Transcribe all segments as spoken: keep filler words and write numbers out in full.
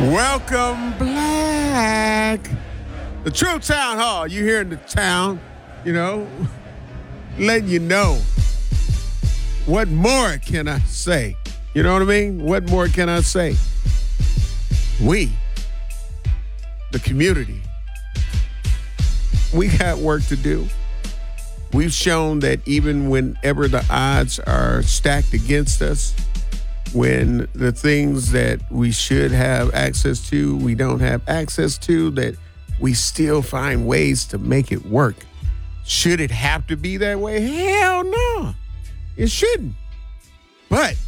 Welcome back. The True Town Hall. You here in the town, you know, letting you know what more can I say? You know what I mean? What more can I say? We, the community, we got work to do. We've shown that even whenever the odds are stacked against us, when the things that we should have access to, we don't have access to, that we still find ways to make it work. Should it have to be that way? Hell no, it shouldn't. But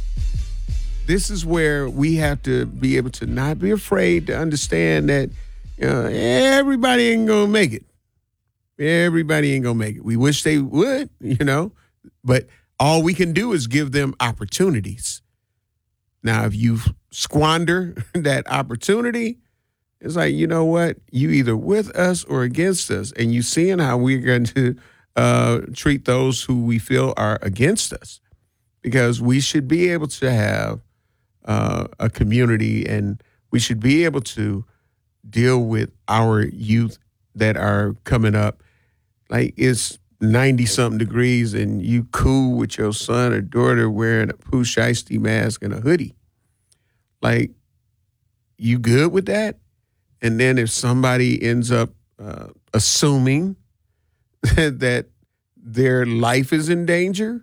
this is where we have to be able to not be afraid to understand that uh, everybody ain't gonna make it. Everybody ain't gonna make it. We wish they would, you know, but all we can do is give them opportunities. Now, if you squander that opportunity, it's like, you know what? You either with us or against us, and you seeing how we're going to uh, treat those who we feel are against us, because we should be able to have uh, a community, and we should be able to deal with our youth that are coming up. Like, it's ninety-something degrees, and you cool with your son or daughter wearing a Pooh Shiesty mask and a hoodie. Like, you good with that? And then if somebody ends up uh, assuming that their life is in danger,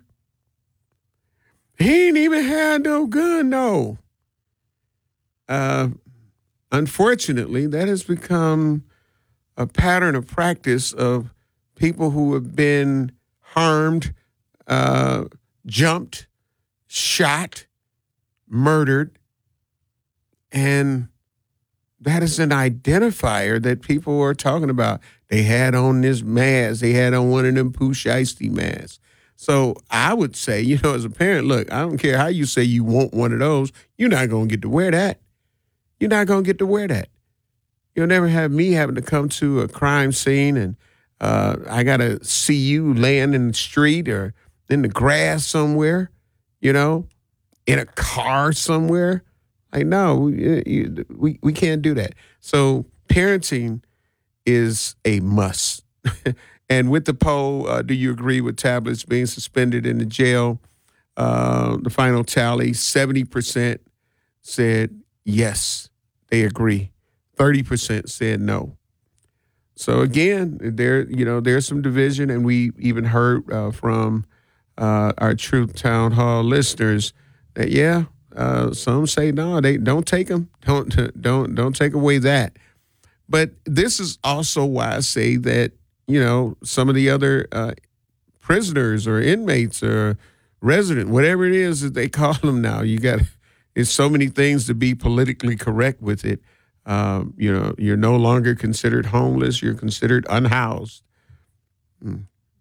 he ain't even had no gun, no. Uh, unfortunately, that has become a pattern of practice of people who have been harmed, uh, jumped, shot, murdered, and that is an identifier that people are talking about. They had on this mask. They had on one of them Pooh Shiesty masks. So I would say, you know, as a parent, look, I don't care how you say you want one of those. You're not going to get to wear that. You're not going to get to wear that. You'll never have me having to come to a crime scene and uh, I got to see you laying in the street or in the grass somewhere, you know, in a car somewhere. Like, no, we, we, we can't do that. So parenting is a must. And with the poll, uh, do you agree with tablets being suspended in the jail? Uh, the final tally, seventy percent said yes, they agree. thirty percent said no. So again, there, you know, there's some division, and we even heard uh, from uh, our Truth Town Hall listeners that, yeah, uh, some say no, they don't take them, don't don't don't take away that. But this is also why I say that, you know, some of the other uh, prisoners or inmates or resident, whatever it is that they call them now, you got, there's so many things to be politically correct with it. Um, you know, you're no longer considered homeless. You're considered unhoused. Hmm.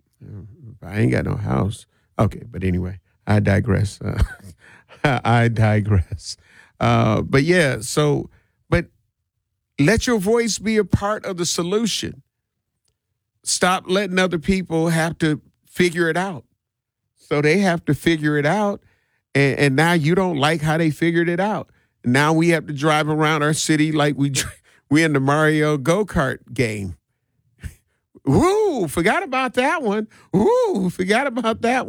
I ain't got no house. Okay, but anyway, I digress. Uh, I digress. Uh, but yeah, so, but let your voice be a part of the solution. Stop letting other people have to figure it out. So they have to figure it out, and, and now you don't like how they figured it out. Now we have to drive around our city like we we in the Mario go-kart game. Woo, forgot about that one. Woo, forgot about that one.